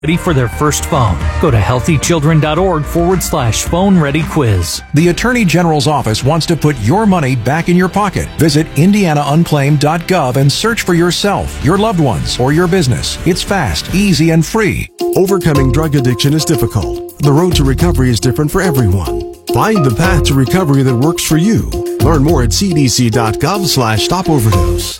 ready for their first phone. Go to healthychildren.org/phone ready quiz. The Attorney General's office wants to put your money back in your pocket. Visit indianaunclaimed.gov and search for yourself, your loved ones, or your business. It's fast, easy, and free. Overcoming drug addiction is difficult. The road to recovery is different for everyone. Find the path to recovery that works for you. Learn more at cdc.gov/stopoverdose.